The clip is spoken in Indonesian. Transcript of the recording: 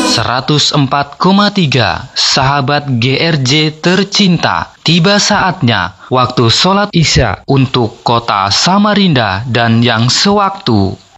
104,3 Sahabat GRJ tercinta, tiba saatnya waktu sholat Isya untuk kota Samarinda dan yang sewaktu.